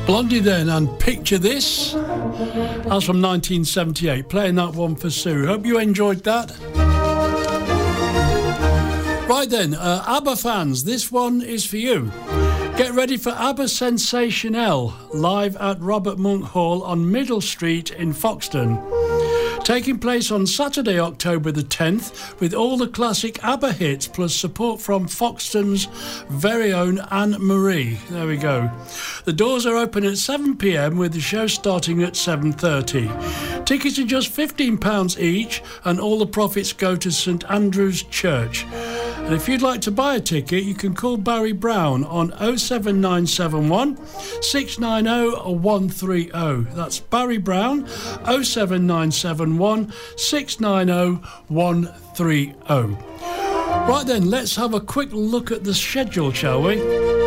Blondie then, and Picture This. That's from 1978, playing that one for Sue. Hope you enjoyed that. Right then, ABBA fans, this one is for you. Get ready for ABBA Sensationelle, live at Robert Monk Hall on Middle Street in Foxton. Taking place on Saturday, October the 10th, with all the classic ABBA hits, plus support from Foxton's very own Anne-Marie. There we go. The doors are open at 7 p.m, with the show starting at 7:30. Tickets are just £15 each, and all the profits go to St Andrew's Church. And if you'd like to buy a ticket, you can call Barry Brown on 07971 690 130. That's Barry Brown, 07971 690 130. Right then, let's have a quick look at the schedule, shall we?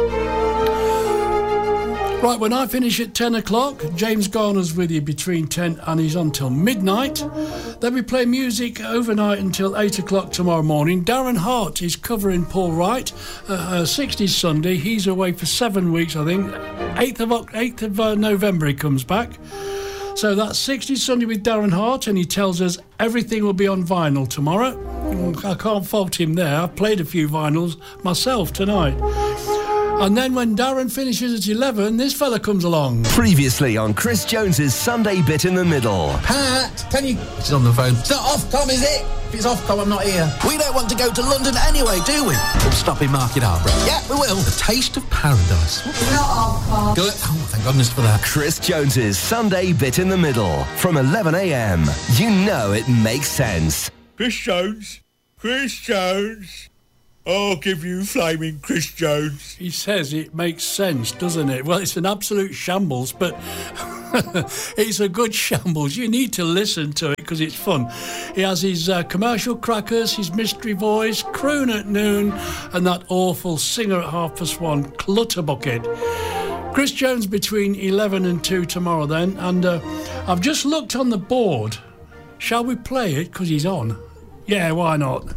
Right, when I finish at 10 o'clock, James Garner's with you between 10 and he's on till midnight. Then we play music overnight until 8 o'clock tomorrow morning. Darren Hart is covering Paul Wright, 60s Sunday. He's away for 7 weeks, I think. 8th of November he comes back. So that's 60s Sunday with Darren Hart, and he tells us everything will be on vinyl tomorrow. I can't fault him there. I've played a few vinyls myself tonight. And then when Darren finishes at 11, this fella comes along. Previously on Chris Jones's Sunday Bit in the Middle. Pat, can you... She's on the phone. It's not Ofcom, is it? If it's Ofcom, I'm not here. We don't want to go to London anyway, do we? We'll stop in Market Harborough. Yeah, we will. The Taste of Paradise. It's not Ofcom. Good. Oh, thank goodness for that. Chris Jones's Sunday Bit in the Middle. From 11 a.m. You know it makes sense. Chris Jones. Chris Jones. I'll give you flaming Chris Jones. He says it makes sense, doesn't it? Well, it's an absolute shambles, but it's a good shambles. You need to listen to it because it's fun. He has his commercial crackers, his mystery voice, croon at noon, and that awful singer at 1:30, Clutterbucket. Chris Jones between 11 and 2 tomorrow then, and I've just looked on the board. Shall we play it? Because he's on. Yeah, why not?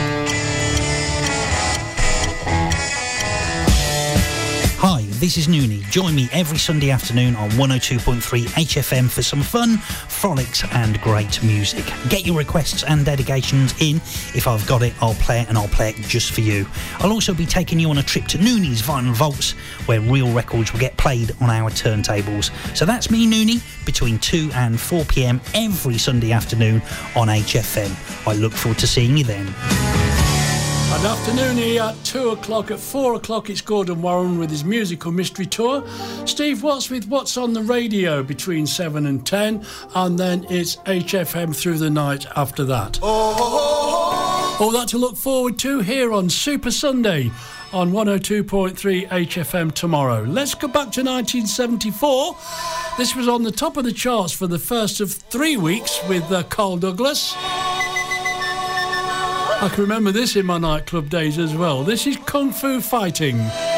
Hi, this is Noonie. Join me every Sunday afternoon on 102.3 HFM for some fun, frolics and great music. Get your requests and dedications in. If I've got it, I'll play it, and I'll play it just for you. I'll also be taking you on a trip to Noonie's Vinyl Vaults, where real records will get played on our turntables. So that's me, Noonie, between 2 and 4 p.m. every Sunday afternoon on HFM. I look forward to seeing you then. Good afternoon here at 2 o'clock. At 4 o'clock it's Gordon Warren with his musical mystery tour. Steve Watts with What's on the Radio between 7 and 10, and then it's HFM through the night after that. All that to look forward to here on Super Sunday on 102.3 HFM tomorrow. Let's go back to 1974. This was on the top of the charts for the first of 3 weeks with Carl Douglas. I can remember this in my nightclub days as well. This is Kung Fu Fighting.